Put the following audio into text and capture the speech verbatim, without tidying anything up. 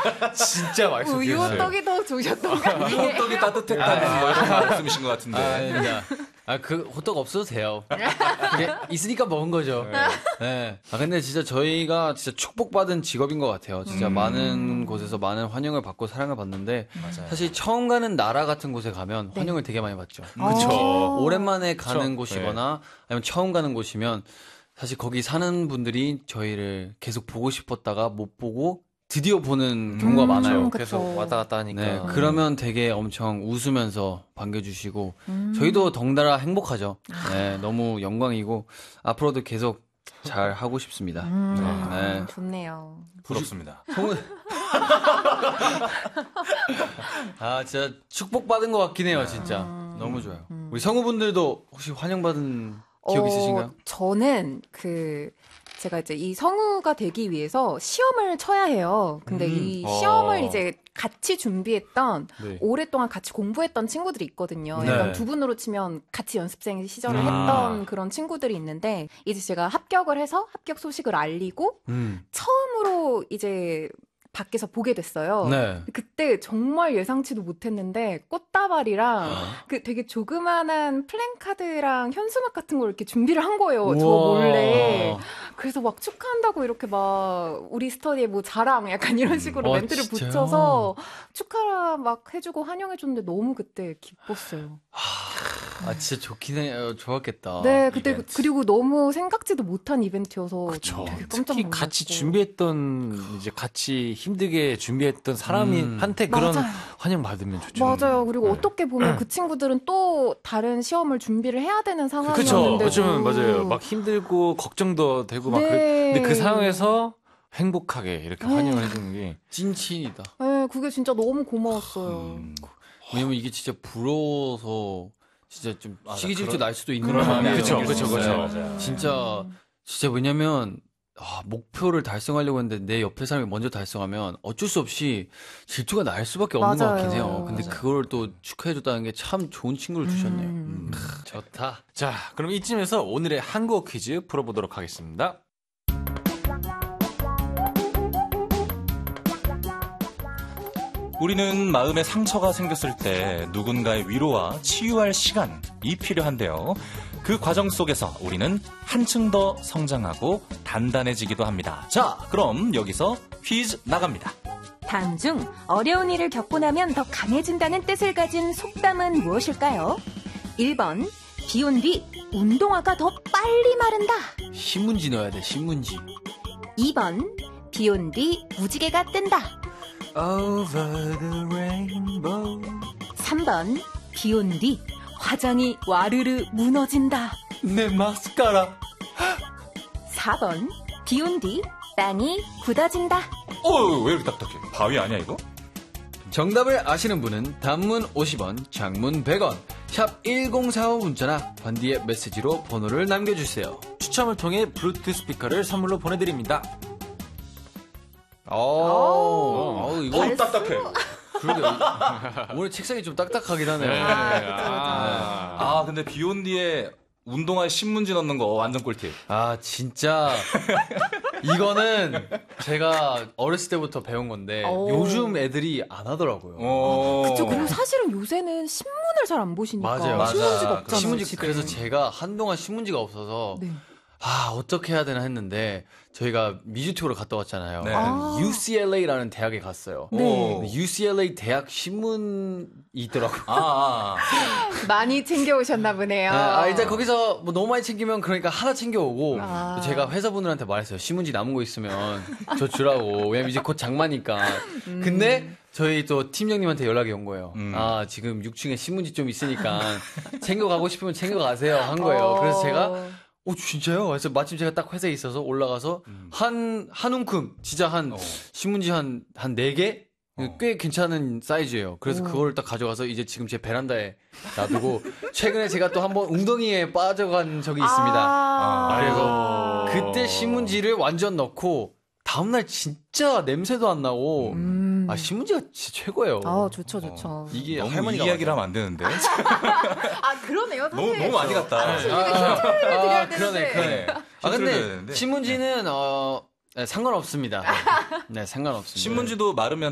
진짜 맛있었어요. 우유호떡이 더 좋으셨던 것 같아요. 우유호떡이 따뜻했다는 뭐 이런 말씀이신 것 같은데. 아, 아, 그 호떡 없어도 돼요. 그게 있으니까 먹은 거죠. 네. 네. 아, 근데 진짜 저희가 진짜 축복받은 직업인 것 같아요. 진짜 음. 많은 곳에서 많은 환영을 받고 사랑을 받는데 맞아요. 사실 처음 가는 나라 같은 곳에 가면 네. 환영을 되게 많이 받죠. 그렇죠. 오랜만에 가는 그쵸? 곳이거나 네. 아니면 처음 가는 곳이면 사실 거기 사는 분들이 저희를 계속 보고 싶었다가 못 보고 드디어 보는 경우가 음, 많아요. 계속 왔다 갔다 하니까. 네, 그러면 되게 엄청 웃으면서 반겨주시고 음. 저희도 덩달아 행복하죠. 네, 너무 영광이고 앞으로도 계속 잘 하고 싶습니다. 음, 네. 좋네요. 부럽습니다. 성우... 아, 진짜 축복받은 것 같긴 해요, 진짜. 음. 너무 좋아요. 음. 우리 성우분들도 혹시 환영받은 기억 어, 있으신가요? 저는 그 제가 이제 이 성우가 되기 위해서 시험을 쳐야 해요. 근데 음. 이 시험을 어. 이제 같이 준비했던 네. 오랫동안 같이 공부했던 친구들이 있거든요. 네. 약간 두 분으로 치면 같이 연습생 시절을 아. 했던 그런 친구들이 있는데 이제 제가 합격을 해서 합격 소식을 알리고 음. 처음으로 이제 밖에서 보게 됐어요. 네. 그때 정말 예상치도 못했는데 꽃다발이랑 어. 그 되게 조그만한 플랜카드랑 현수막 같은 걸 이렇게 준비를 한 거예요. 우와. 저 몰래. 그래서 막 축하한다고 이렇게 막 우리 스터디에 뭐 자랑 약간 이런 식으로 어, 멘트를 진짜요? 붙여서 축하 막 해주고 환영해줬는데 너무 그때 기뻤어요. 아 진짜 좋긴 해요. 좋았겠다. 네, 그때 이벤트. 그리고 너무 생각지도 못한 이벤트여서 그쵸. 되게 깜짝 특히 놀랐고. 같이 준비했던 이제 같이 힘들게 준비했던 사람이 음. 한테 그런 맞아요. 환영 받으면 좋죠. 맞아요. 그리고 네. 어떻게 보면 그 친구들은 또 다른 시험을 준비를 해야 되는 상황이었는데도 그렇죠. 어쩌면 맞아요. 막 힘들고 걱정도 되고 막 네. 그래. 근데 그 상황에서 행복하게 이렇게 네. 환영을 해주는 게 찐친이다. 네, 그게 진짜 너무 고마웠어요. 음. 왜냐면 이게 진짜 부러워서 진짜 좀 맞아, 시기질투 그런, 날 수도 있는 마음이에요. 그렇죠, 그렇죠, 그렇죠. 진짜 진짜 왜냐면 아, 목표를 달성하려고 했는데 내 옆에 사람이 먼저 달성하면 어쩔 수 없이 질투가 날 수밖에 없는 맞아요. 것 같긴 해요. 근데 맞아요. 그걸 또 축하해줬다는 게 참 좋은 친구를 주셨네요. 음. 음. 좋다. 자, 그럼 이쯤에서 오늘의 한국어 퀴즈 풀어보도록 하겠습니다. 우리는 마음에 상처가 생겼을 때 누군가의 위로와 치유할 시간이 필요한데요. 그 과정 속에서 우리는 한층 더 성장하고 단단해지기도 합니다. 자, 그럼 여기서 퀴즈 나갑니다. 다음 중 어려운 일을 겪고 나면 더 강해진다는 뜻을 가진 속담은 무엇일까요? 일 번 비온 뒤 운동화가 더 빨리 마른다. 신문지 넣어야 돼, 신문지. 이 번 비온 뒤 무지개가 뜬다. Over the rainbow. 삼 번 비온 뒤 화장이 와르르 무너진다. 내 마스카라. 사 번 비온 뒤 땅이 굳어진다. 어, 왜 이렇게 딱딱해? 바위 아니야 이거? 정답을 아시는 분은 단문 오십 원, 장문 백 원, 샵 일공사오 문자나 반디의 메시지로 번호를 남겨주세요. 추첨을 통해 블루투스 스피커를 선물로 보내드립니다. 오, 오, 이거 어, 딱딱해. 그러게. 오늘 책상이 좀 딱딱하긴 하네요. 네. 아, 그쵸, 그쵸. 아, 아, 근데 비 온 뒤에 운동화에 신문지 넣는 거 완전 꿀팁. 아, 진짜. 이거는 제가 어렸을 때부터 배운 건데 오. 요즘 애들이 안 하더라고요. 그쵸. 그리고 사실은 요새는 신문을 잘 안 보시니까. 맞아요. 신문지가 없잖아요. 신문지, 집에. 그래서 제가 한동안 신문지가 없어서 네. 아, 어떻게 해야 되나 했는데 저희가 미주 투어를 갔다 왔잖아요. 네. 아. 유씨엘에이라는 대학에 갔어요. 네. 유씨엘에이 대학 신문이 있더라고요. 아, 아. 많이 챙겨오셨나 보네요. 네, 아, 일단 거기서 뭐 너무 많이 챙기면 그러니까 하나 챙겨오고 아. 제가 회사분들한테 말했어요. 신문지 남은 거 있으면 저 주라고. 왜냐면 이제 곧 장마니까. 음. 근데 저희 또 팀장님한테 연락이 온 거예요. 음. 아, 지금 육 층에 신문지 좀 있으니까 챙겨가고 싶으면 챙겨가세요. 한 거예요. 어. 그래서 제가 오, 진짜요? 그래서 마침 제가 딱 회사에 있어서 올라가서 음. 한, 한 움큼, 진짜 한, 어. 신문지 한, 한 네 개? 어. 꽤 괜찮은 사이즈예요. 그래서 오. 그걸 딱 가져가서 이제 지금 제 베란다에 놔두고, 최근에 제가 또 한번 웅덩이에 빠져간 적이 있습니다. 아~ 그래서 그때 신문지를 완전 넣고, 다음날 진짜 냄새도 안 나고, 음. 아, 신문지가 진짜 최고예요. 아, 좋죠, 좋죠. 어. 이게 너무 할머니가 이 이야기를 하면 안 되는데. 아, 그러네요. 사실. 너무, 너무 많이 갔다. 사실 우리가 힌트를 드려야 아, 그러네, 그러네. 아, 근데 되는데. 신문지는, 어, 네, 상관없습니다. 네, 상관없습니다. 신문지도 마르면